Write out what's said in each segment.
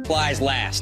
supplies last.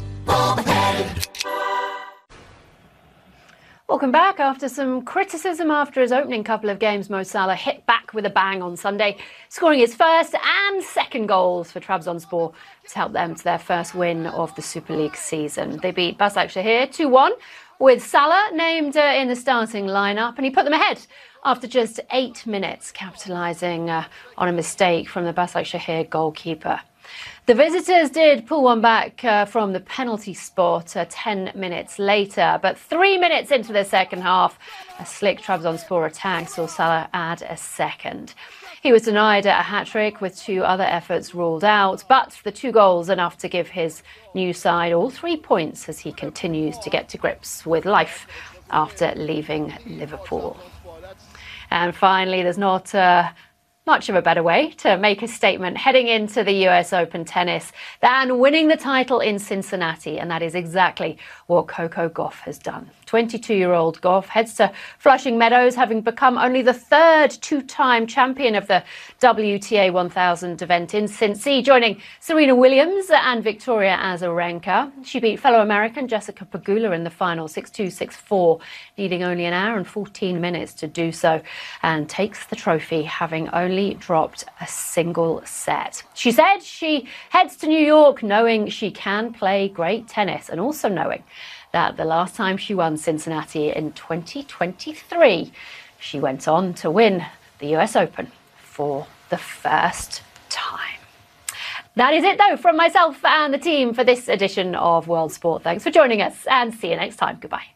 Welcome back. After some criticism after his opening couple of games, Mo Salah hit back with a bang on Sunday, scoring his first and second goals for Trabzonspor to help them to their first win of the Super League season. They beat Başakşehir 2-1 with Salah named in the starting lineup, and he put them ahead after just 8 minutes, capitalising on a mistake from the Başakşehir goalkeeper. The visitors did pull one back from the penalty spot 10 minutes later, but 3 minutes into the second half, a slick Trabzonspor attack saw Salah add a second. He was denied a hat-trick with 2 other efforts ruled out, but the 2 goals enough to give his new side all 3 points as he continues to get to grips with life after leaving Liverpool. And finally, there's not much of a better way to make a statement heading into the US Open tennis than winning the title in Cincinnati, and that is exactly what Coco Gauff has done. 22-year-old Gauff heads to Flushing Meadows, having become only the 3rd 2-time champion of the WTA 1000 event in Cincy, joining Serena Williams and Victoria Azarenka. She beat fellow American Jessica Pegula in the final 6-2, 6-4, needing only an hour and 14 minutes to do so, and takes the trophy having only dropped a single set. She said she heads to New York knowing she can play great tennis, and also knowing that the last time she won Cincinnati in 2023, she went on to win the US Open for the first time. That is it, though, from myself and the team for this edition of World Sport. Thanks for joining us, and see you next time. Goodbye.